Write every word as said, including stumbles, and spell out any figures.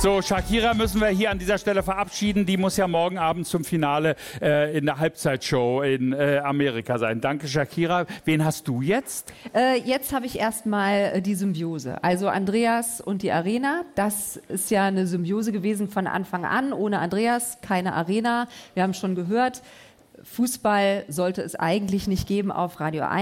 So, Shakira müssen wir hier an dieser Stelle verabschieden. Die muss ja morgen Abend zum Finale äh, in der Halbzeitshow in äh, Amerika sein. Danke, Shakira. Wen hast du jetzt? Äh, jetzt habe ich erstmal äh, die Symbiose. Also Andreas und die Arena. Das ist ja eine Symbiose gewesen von Anfang an. Ohne Andreas keine Arena. Wir haben schon gehört, Fußball sollte es eigentlich nicht geben auf Radio eins.